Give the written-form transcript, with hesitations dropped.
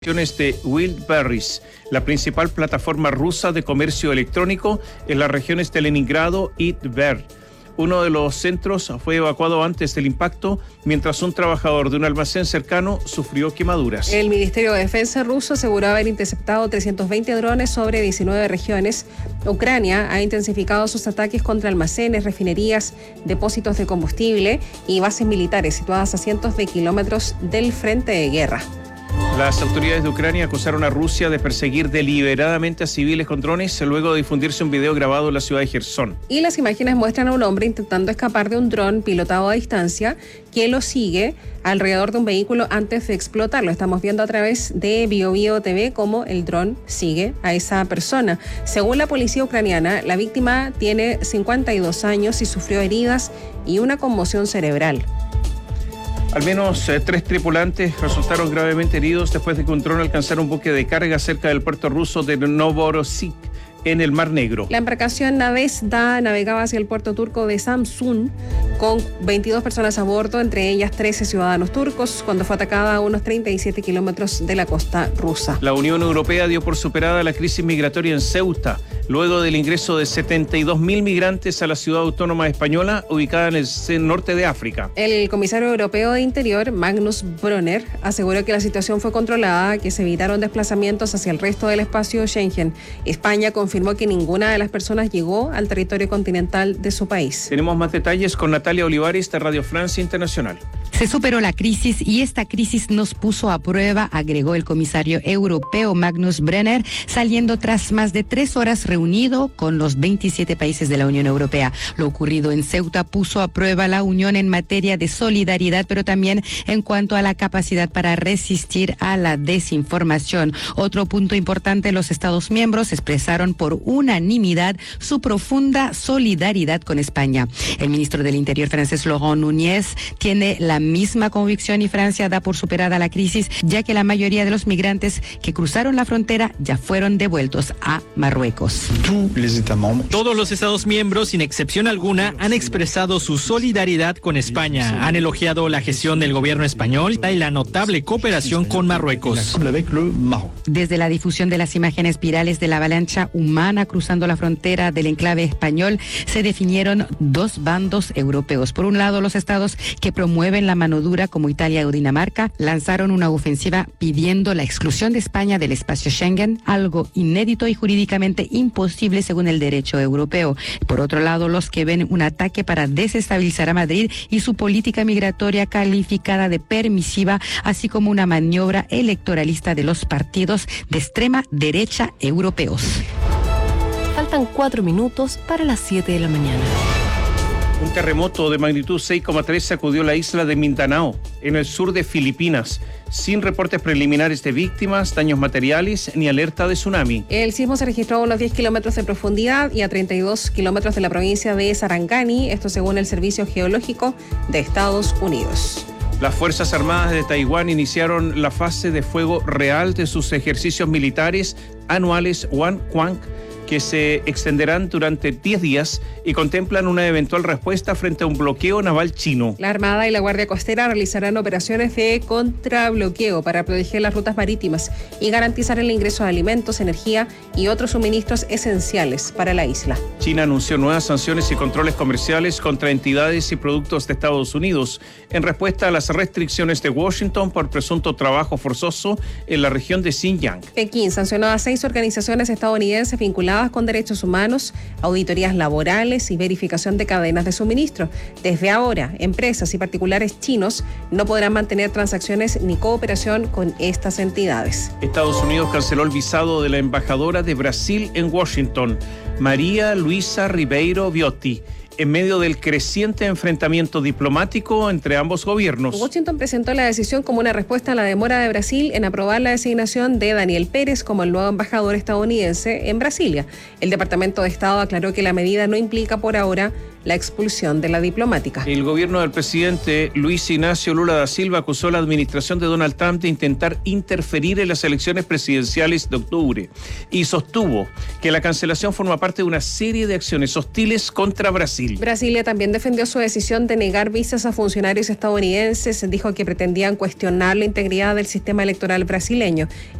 de Wildberries, la principal plataforma rusa de comercio electrónico en las regiones de Leningrado y Tver. Uno de los centros fue evacuado antes del impacto, mientras un trabajador de un almacén cercano sufrió quemaduras. El Ministerio de Defensa ruso aseguró haber interceptado 320 drones sobre 19 regiones. Ucrania ha intensificado sus ataques contra almacenes, refinerías, depósitos de combustible y bases militares situadas a cientos de kilómetros del frente de guerra. Las autoridades de Ucrania acusaron a Rusia de perseguir deliberadamente a civiles con drones luego de difundirse un video grabado en la ciudad de Jersón. Y las imágenes muestran a un hombre intentando escapar de un dron pilotado a distancia que lo sigue alrededor de un vehículo antes de explotarlo. Estamos viendo a través de BioBio TV cómo el dron sigue a esa persona. Según la policía ucraniana, la víctima tiene 52 años y sufrió heridas y una conmoción cerebral. Al menos 3 tripulantes resultaron gravemente heridos después de que un dron alcanzara un buque de carga cerca del puerto ruso de Novorossiysk, en el Mar Negro. La embarcación Navesda navegaba hacia el puerto turco de Samsun con 22 personas a bordo, entre ellas 13 ciudadanos turcos, cuando fue atacada a unos 37 kilómetros de la costa rusa. La Unión Europea dio por superada la crisis migratoria en Ceuta, luego del ingreso de 72.000 migrantes a la ciudad autónoma española, ubicada en el norte de África. El comisario europeo de Interior, Magnus Brunner, aseguró que la situación fue controlada, que se evitaron desplazamientos hacia el resto del espacio Schengen. España confirmó que ninguna de las personas llegó al territorio continental de su país. Tenemos más detalles con Natalia Olivares de Radio Francia Internacional. Se superó la crisis y esta crisis nos puso a prueba, agregó el comisario europeo Magnus Brunner, saliendo tras más de 3 horas reunido con los 27 países de la Unión Europea. Lo ocurrido en Ceuta puso a prueba la unión en materia de solidaridad, pero también en cuanto a la capacidad para resistir a la desinformación. Otro punto importante, los Estados miembros expresaron por unanimidad su profunda solidaridad con España. El ministro del Interior francés, Laurent Nunez, tiene la misma convicción y Francia da por superada la crisis, ya que la mayoría de los migrantes que cruzaron la frontera ya fueron devueltos a Marruecos. Todos los Estados miembros, sin excepción alguna, han expresado su solidaridad con España. Han elogiado la gestión del gobierno español y la notable cooperación con Marruecos. Desde la difusión de las imágenes virales de la avalancha humana cruzando la frontera del enclave español, se definieron 2 bandos europeos. Por un lado, los estados que promueven la mano dura, como Italia o Dinamarca, lanzaron una ofensiva pidiendo la exclusión de España del espacio Schengen, algo inédito y jurídicamente imposible según el derecho europeo. Por otro lado, los que ven un ataque para desestabilizar a Madrid y su política migratoria calificada de permisiva, así como una maniobra electoralista de los partidos de extrema derecha europeos. Faltan 4 minutos para las 7 de la mañana. Un terremoto de magnitud 6,3 sacudió la isla de Mindanao, en el sur de Filipinas, sin reportes preliminares de víctimas, daños materiales ni alerta de tsunami. El sismo se registró a unos 10 kilómetros de profundidad y a 32 kilómetros de la provincia de Sarangani, esto según el Servicio Geológico de Estados Unidos. Las Fuerzas Armadas de Taiwán iniciaron la fase de fuego real de sus ejercicios militares anuales Wankwang, que se extenderán durante 10 días y contemplan una eventual respuesta frente a un bloqueo naval chino. La Armada y la Guardia Costera realizarán operaciones de contrabloqueo para proteger las rutas marítimas y garantizar el ingreso de alimentos, energía y otros suministros esenciales para la isla. China anunció nuevas sanciones y controles comerciales contra entidades y productos de Estados Unidos en respuesta a las restricciones de Washington por presunto trabajo forzoso en la región de Xinjiang. Pekín sancionó a 6 organizaciones estadounidenses vinculadas con derechos humanos, auditorías laborales y verificación de cadenas de suministro. Desde ahora, empresas y particulares chinos no podrán mantener transacciones ni cooperación con estas entidades. Estados Unidos canceló el visado de la embajadora de Brasil en Washington, María Luisa Ribeiro Viotti, en medio del creciente enfrentamiento diplomático entre ambos gobiernos. Washington presentó la decisión como una respuesta a la demora de Brasil en aprobar la designación de Daniel Pérez como el nuevo embajador estadounidense en Brasilia. El Departamento de Estado aclaró que la medida no implica por ahora la expulsión de la diplomática. El gobierno del presidente Luis Ignacio Lula da Silva acusó a la administración de Donald Trump de intentar interferir en las elecciones presidenciales de octubre y sostuvo que la cancelación forma parte de una serie de acciones hostiles contra Brasil. Brasilia también defendió su decisión de negar visas a funcionarios estadounidenses, dijo que pretendían cuestionar la integridad del sistema electoral brasileño.